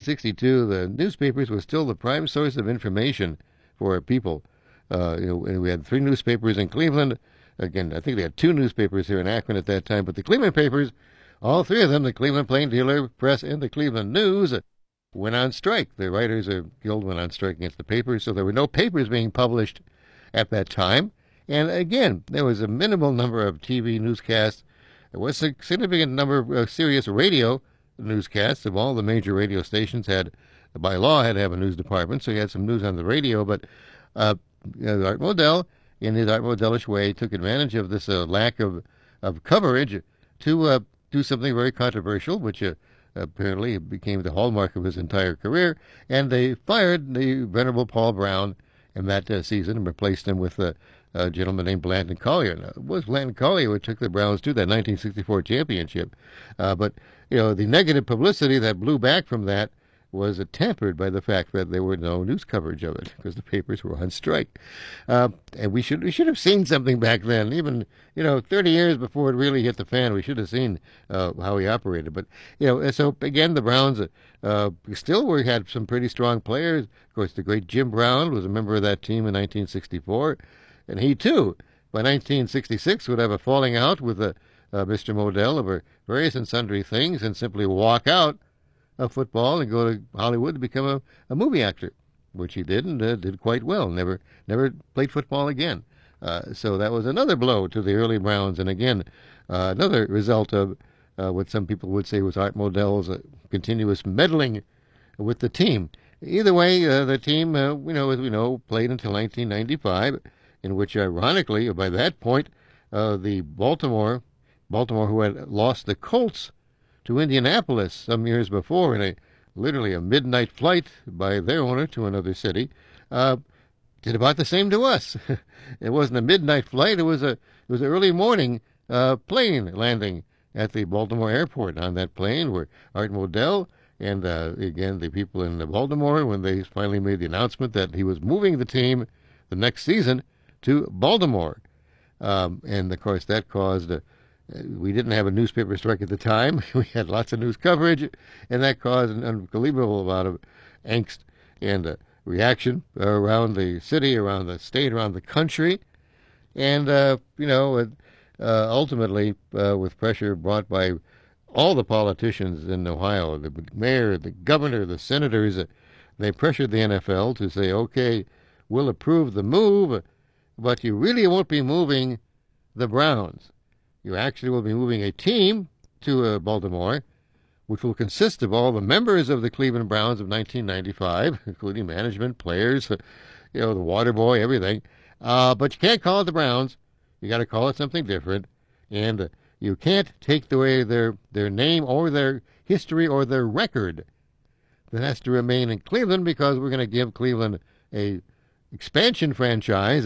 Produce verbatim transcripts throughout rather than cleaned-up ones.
sixty-two, the newspapers were still the prime source of information for people. Uh, you know, and we had three newspapers in Cleveland. Again, I think they had two newspapers here in Akron at that time, but the Cleveland papers, all three of them, the Cleveland Plain Dealer Press and the Cleveland News, went on strike. The Writers Guild went on strike against the papers, so there were no papers being published at that time. And again, there was a minimal number of T V newscasts. There was a significant number of uh, serious radio newscasts. Of all the major radio stations had, by law, had to have a news department, so you had some news on the radio. But uh, you know, Art Modell, in his Art Modellish way, took advantage of this uh, lack of, of coverage to uh, do something very controversial, which uh, apparently became the hallmark of his entire career. And they fired the venerable Paul Brown in that uh, season and replaced him with uh, a gentleman named Blanton Collier. Now, it was Blanton Collier who took the Browns to that nineteen sixty-four championship. Uh, but, you know, the negative publicity that blew back from that was uh, tempered by the fact that there were no news coverage of it because the papers were on strike. Uh, and we should we should have seen something back then. Even, you know, thirty years before it really hit the fan, we should have seen uh, how he operated. But, you know, so, again, the Browns uh, still were, had some pretty strong players. Of course, the great Jim Brown was a member of that team in nineteen sixty-four. And he, too, by nineteen sixty-six, would have a falling out with uh, uh, Mister Modell over various and sundry things and simply walk out of football and go to Hollywood to become a, a movie actor, which he did and uh, did quite well. Never never played football again. Uh, so that was another blow to the early Browns. And, again, uh, another result of uh, what some people would say was Art Modell's uh, continuous meddling with the team. Either way, uh, the team, uh, you know, as we know, played until nineteen ninety-five, in which, ironically, by that point, uh, the Baltimore, Baltimore, who had lost the Colts to Indianapolis some years before in a literally a midnight flight by their owner to another city, uh, did about the same to us. It wasn't a midnight flight; it was a it was an early morning uh, plane landing at the Baltimore airport. On that plane were Art Modell and uh, again the people in Baltimore when they finally made the announcement that he was moving the team the next season to Baltimore. Um, and, of course, that caused, uh, we didn't have a newspaper strike at the time. We had lots of news coverage, and that caused an unbelievable amount of angst and uh, reaction around the city, around the state, around the country. And, uh, you know, uh, ultimately, uh, with pressure brought by all the politicians in Ohio, the mayor, the governor, the senators, uh, they pressured the N F L to say, okay, we'll approve the move, but you really won't be moving the Browns. You actually will be moving a team to uh, Baltimore, which will consist of all the members of the Cleveland Browns of nineteen ninety-five, including management, players, you know, the water boy, everything. Uh, but you can't call it the Browns. You got to call it something different. And uh, you can't take away their, their name or their history or their record. That has to remain in Cleveland because we're going to give Cleveland a expansion franchise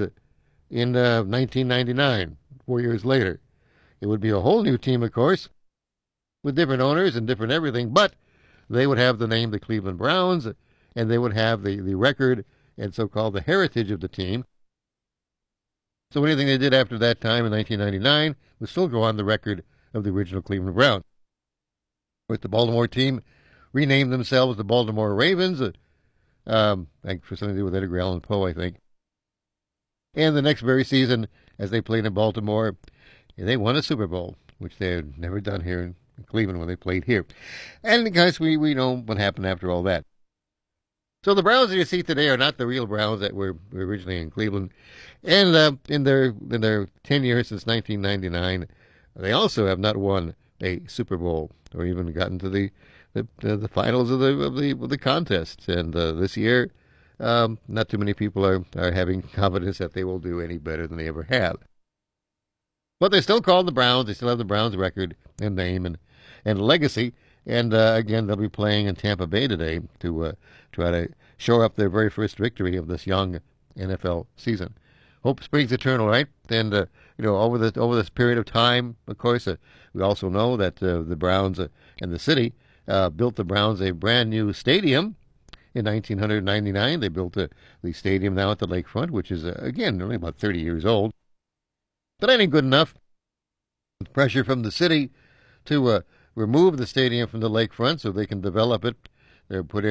in uh, nineteen ninety-nine, four years later. It would be a whole new team, of course, with different owners and different everything, but they would have the name the Cleveland Browns, and they would have the, the record and so-called the heritage of the team. So anything they did after that time in nineteen ninety-nine would still go on the record of the original Cleveland Browns. With the Baltimore team renamed themselves the Baltimore Ravens, um, thanks for something to do with Edgar Allan Poe, I think. And the next very season, as they played in Baltimore, they won a Super Bowl, which they had never done here in Cleveland when they played here. And, guys, we, we know what happened after all that. So the Browns that you see today are not the real Browns that were originally in Cleveland. And uh, in their in their ten years since nineteen ninety-nine, they also have not won a Super Bowl or even gotten to the the, uh, the finals of the of the of the contest. And uh, this year, um, not too many people are, are having confidence that they will do any better than they ever have. But they're still called the Browns. They still have the Browns record and name and, and legacy. And, uh, again, they'll be playing in Tampa Bay today to uh, try to shore up their very first victory of this young N F L season. Hope springs eternal, right? And, uh, you know, over, the, over this period of time, of course, uh, we also know that uh, the Browns uh, and the city uh, built the Browns a brand new stadium in nineteen ninety-nine. They built uh, the stadium now at the lakefront, which is, uh, again, only about thirty years old. But that ain't good enough. Pressure from the city to uh, remove the stadium from the lakefront so they can develop it. They're put in